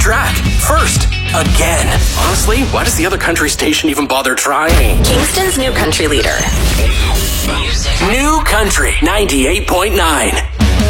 track. First. Again. Honestly, why does the other country station even bother trying? Kingston's new country leader. New Country 98.9.